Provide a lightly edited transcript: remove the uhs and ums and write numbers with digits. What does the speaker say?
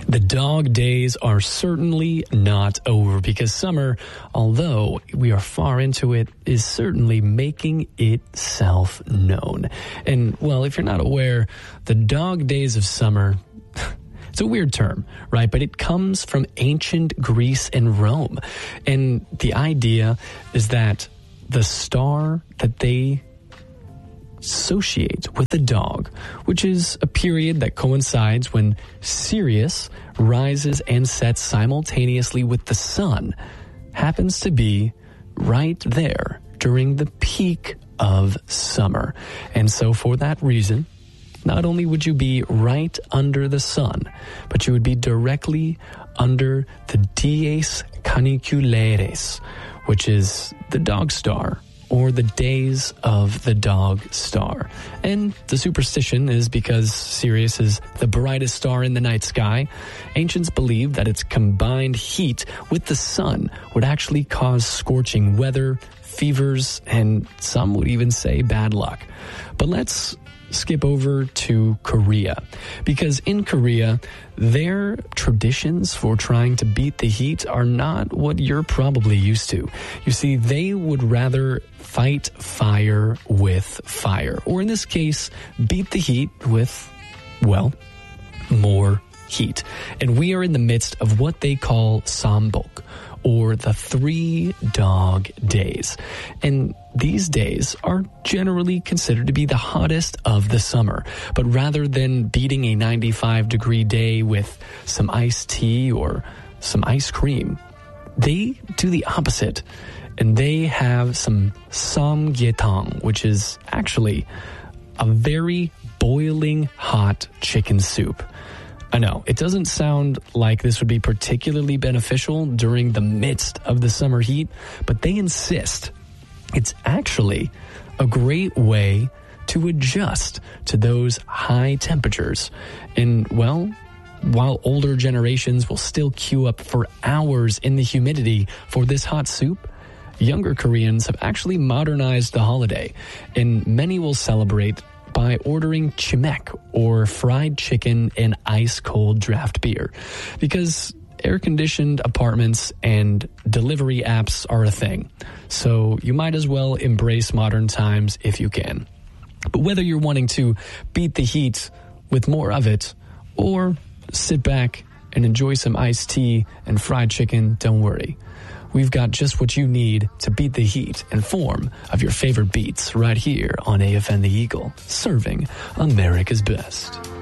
The dog days are certainly not over because summer, although we are far into it, is certainly making itself known. And, well, if you're not aware, the dog days of summer, it's a weird term, right? But it comes from ancient Greece and Rome. And the idea is that the star that they associate with the dog, which is a period that coincides when Sirius rises and sets simultaneously with the sun, happens to be right there during the peak of summer. And so for that reason, not only would you be right under the sun, but you would be directly under the Dies Caniculares, which is the dog star, or the days of the dog star. And the superstition is because Sirius is the brightest star in the night sky, ancients believed that its combined heat with the sun would actually cause scorching weather, fevers, and some would even say bad luck. But let's skip over to Korea, because in Korea, their traditions for trying to beat the heat are not what you're probably used to. You see, they would rather fight fire with fire, or in this case, beat the heat with, well, more heat. And we are in the midst of what they call Sambok, or the 3 dog days. And these days are generally considered to be the hottest of the summer. But rather than beating a 95-degree day with some iced tea or some ice cream, they do the opposite. And they have some samgyetang, which is actually a very boiling hot chicken soup. I know, it doesn't sound like this would be particularly beneficial during the midst of the summer heat, but they insist it's actually a great way to adjust to those high temperatures. And, well, while older generations will still queue up for hours in the humidity for this hot soup, younger Koreans have actually modernized the holiday, and many will celebrate by ordering chimek, or fried chicken and ice-cold draft beer, because air-conditioned apartments and delivery apps are a thing. So you might as well embrace modern times if you can. But whether you're wanting to beat the heat with more of it, or sit back and enjoy some iced tea and fried chicken, don't worry. We've got just what you need to beat the heat in form of your favorite beats right here on AFN The Eagle, serving America's best.